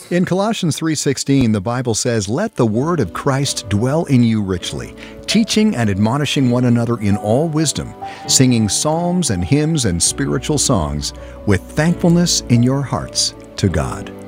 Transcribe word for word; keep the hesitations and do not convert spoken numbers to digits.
In Colossians three sixteen, the Bible says, "Let the word of Christ dwell in you richly, teaching and admonishing one another in all wisdom, singing psalms and hymns and spiritual songs with thankfulness in your hearts to God."